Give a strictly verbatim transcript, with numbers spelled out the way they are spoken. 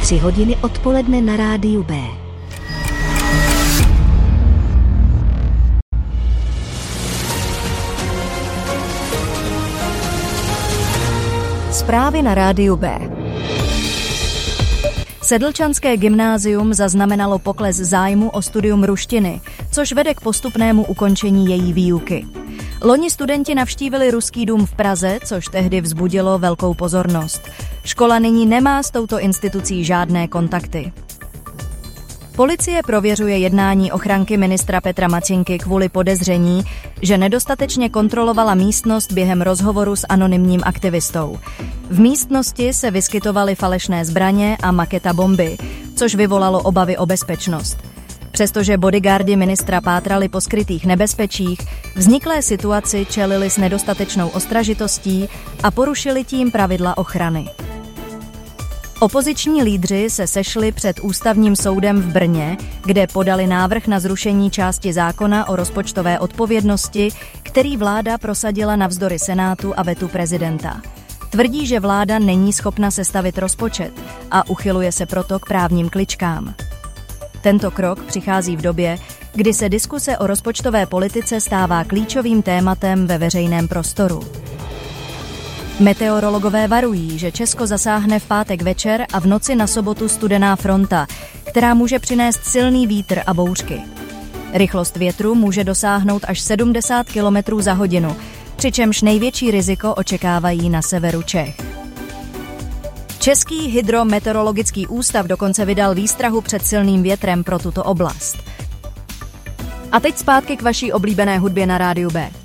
Tři hodiny odpoledne na rádiu B. Zprávy na rádiu B. Sedlčanské gymnázium zaznamenalo pokles zájmu o studium ruštiny, což vede k postupnému ukončení její výuky. Loni studenti navštívili Ruský dům v Praze, což tehdy vzbudilo velkou pozornost. Škola nyní nemá s touto institucí žádné kontakty. Policie prověřuje jednání ochranky ministra Petra Macinky kvůli podezření, že nedostatečně kontrolovala místnost během rozhovoru s anonymním aktivistou. V místnosti se vyskytovaly falešné zbraně a maketa bomby, což vyvolalo obavy o bezpečnost. Přestože bodyguardi ministra pátrali po skrytých nebezpečích, vzniklé situaci čelili s nedostatečnou ostražitostí a porušili tím pravidla ochrany. Opoziční lídři se sešli před Ústavním soudem v Brně, kde podali návrh na zrušení části zákona o rozpočtové odpovědnosti, který vláda prosadila navzdory Senátu a vetu prezidenta. Tvrdí, že vláda není schopna sestavit rozpočet a uchyluje se proto k právním kličkám. Tento krok přichází v době, kdy se diskuse o rozpočtové politice stává klíčovým tématem ve veřejném prostoru. Meteorologové varují, že Česko zasáhne v pátek večer a v noci na sobotu studená fronta, která může přinést silný vítr a bouřky. Rychlost větru může dosáhnout až sedmdesát kilometrů za hodinu, přičemž největší riziko očekávají na severu Čech. Český hydrometeorologický ústav dokonce vydal výstrahu před silným větrem pro tuto oblast. A teď zpátky k vaší oblíbené hudbě na rádiu B.